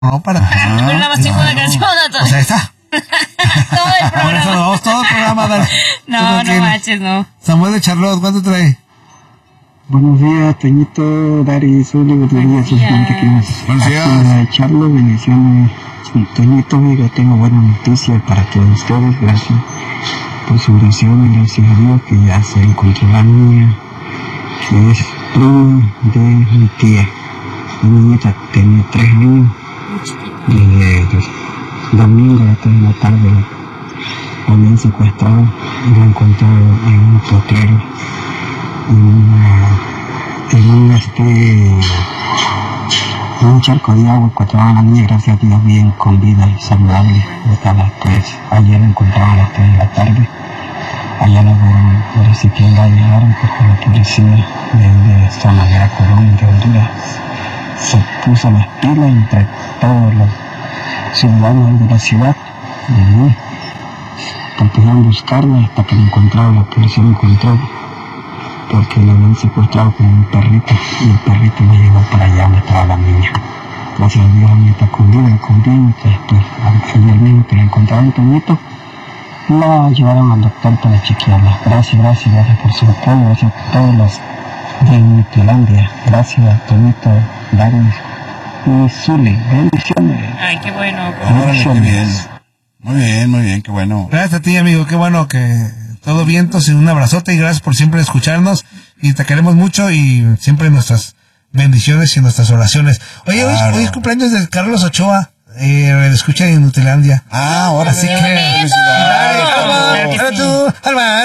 No, para Pero nada más tengo una canción. O sea, está. Todo el Por eso programa. lo vamos todo el programa a dar. No manches, no. Samuel de Charlotte, ¿cuánto trae? Buenos días, Toñito, Dari, Zuli, buenos días, gente que nos Buenos días. de Charlotte, bendiciones. Toñito, amigo, tengo buena noticia para todos ustedes, gracias por su oración, gracias a Dios que ya se encontró la niña, que es prima de mi tía. La niñita tenía 3 años, desde el domingo a las 3 de la tarde la habían secuestrado y la encontraron en un potrero, en un charco de agua. Encontraban a la niña, gracias a Dios, bien con vida y saludable. Hasta las 3. Ayer la encontraron a las 3 de la tarde. Allá la fueron, ahora sí que la llevaron porque la policía de San Miguel Colón de Honduras se puso las pilas entre todos los ciudadanos de la ciudad. Empezaron a buscarla hasta que la encontraron, la policía la encontró, porque la habían secuestrado con un perrito y el perrito la llevó para allá donde estaba la niña. Gracias a Dios la niña está con vida y con bien, que después, ayer mismo que la encontraron, Toñito, la llevaron al doctor para chequearla. Gracias por su apoyo, gracias a todos los de Nutilandia. Gracias, Toñito, Darius y Zuli. Bendiciones. Ay, qué bueno. Órale, qué bien. Muy bien, qué bueno. Gracias a ti, amigo, qué bueno que todo vientos y un abrazote y gracias por siempre escucharnos y te queremos mucho y siempre nuestras bendiciones y nuestras oraciones. Oye, Claro. hoy es cumpleaños de Carlos Ochoa, escucha en Nutilandia. Ahora Así que... felicidades. Claro que sí. Tú, Alba.